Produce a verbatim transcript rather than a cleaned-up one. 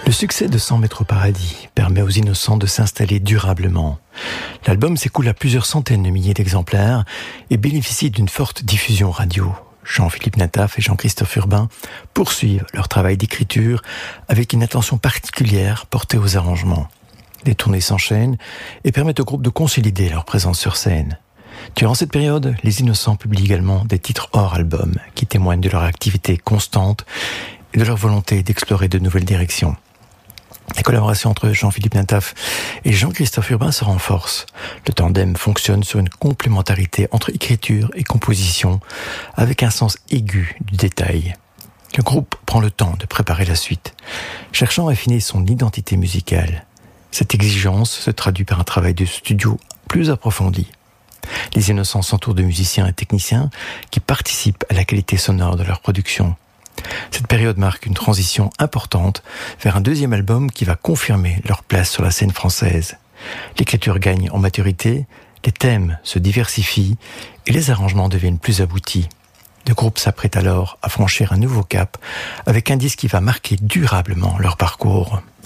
Le succès de cent mètres au paradis permet aux innocents de s'installer durablement. L'album s'écoule à plusieurs centaines de milliers d'exemplaires et bénéficie d'une forte diffusion radio. Jean-Philippe Nataf et Jean-Christophe Urbain poursuivent leur travail d'écriture avec une attention particulière portée aux arrangements. Les tournées s'enchaînent et permettent au groupe de consolider leur présence sur scène. Durant cette période, les Innocents publient également des titres hors album qui témoignent de leur activité constante et de leur volonté d'explorer de nouvelles directions. La collaboration entre Jean-Philippe Nataf et Jean-Christophe Urbain se renforce. Le tandem fonctionne sur une complémentarité entre écriture et composition, avec un sens aigu du détail. Le groupe prend le temps de préparer la suite, cherchant à affiner son identité musicale. Cette exigence se traduit par un travail de studio plus approfondi. Les Innocents s'entourent de musiciens et techniciens qui participent à la qualité sonore de leur production. Cette période marque une transition importante vers un deuxième album qui va confirmer leur place sur la scène française. L'écriture gagne en maturité, les thèmes se diversifient et les arrangements deviennent plus aboutis. Le groupe s'apprête alors à franchir un nouveau cap avec un disque qui va marquer durablement leur parcours.